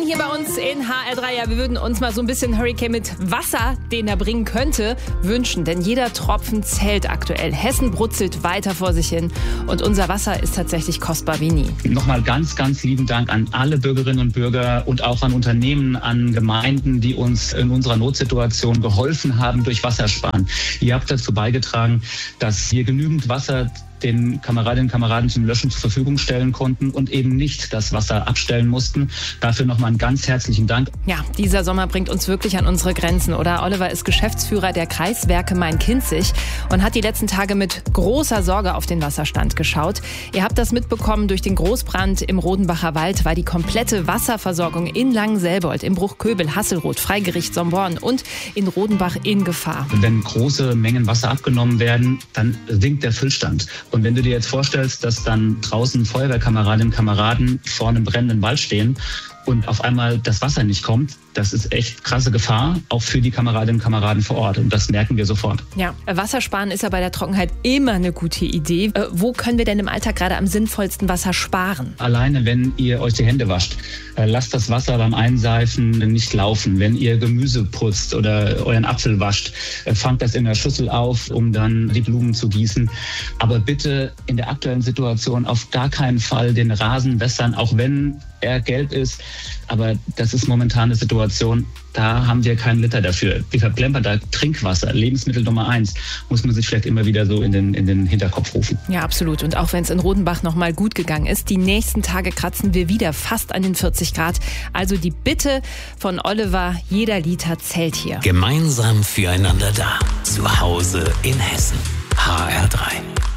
hier bei uns in HR3. Ja, wir würden uns mal so ein bisschen Hurricane mit Wasser, den er bringen könnte, wünschen. Denn jeder Tropfen zählt aktuell. Hessen brutzelt weiter vor sich hin. Und unser Wasser ist tatsächlich kostbar wie nie. Nochmal ganz, ganz lieben Dank an alle Bürgerinnen und Bürger und auch an Unternehmen, an Gemeinden, die uns in unserer Notsituation geholfen haben durch Wassersparen. Ihr habt dazu beigetragen, dass wir genügend Wasser den Kameradinnen und Kameraden zum Löschen zur Verfügung stellen konnten und eben nicht das Wasser abstellen mussten. Dafür nochmal einen ganz herzlichen Dank. Ja, dieser Sommer bringt uns wirklich an unsere Grenzen, oder? Oliver ist Geschäftsführer der Kreiswerke Main-Kinzig und hat die letzten Tage mit großer Sorge auf den Wasserstand geschaut. Ihr habt das mitbekommen, durch den Großbrand im Rodenbacher Wald war die komplette Wasserversorgung in Langenselbold, im Bruchköbel, Hasselroth, Freigericht, Somborn und in Rodenbach in Gefahr. Wenn große Mengen Wasser abgenommen werden, dann sinkt der Füllstand. Und wenn du dir jetzt vorstellst, dass dann draußen Feuerwehrkameradinnen und Kameraden vor einem brennenden Wald stehen und auf einmal das Wasser nicht kommt, das ist echt krasse Gefahr, auch für die Kameradinnen und Kameraden vor Ort. Und das merken wir sofort. Ja, Wassersparen ist ja bei der Trockenheit immer eine gute Idee. Wo können wir denn im Alltag gerade am sinnvollsten Wasser sparen? Alleine, wenn ihr euch die Hände wascht, lasst das Wasser beim Einseifen nicht laufen. Wenn ihr Gemüse putzt oder euren Apfel wascht, fangt das in der Schüssel auf, um dann die Blumen zu gießen. Aber bitte in der aktuellen Situation auf gar keinen Fall den Rasen wässern, auch wenn er gelb ist. Aber das ist momentan eine Situation, da haben wir keinen Liter dafür. Wie verplempert da Trinkwasser, Lebensmittel Nummer 1, muss man sich vielleicht immer wieder so in den Hinterkopf rufen. Ja, absolut. Und auch wenn es in Rodenbach noch mal gut gegangen ist, die nächsten Tage kratzen wir wieder fast an den 40 Grad. Also die Bitte von Oliver, jeder Liter zählt hier. Gemeinsam füreinander da. Zu Hause in Hessen. HR3.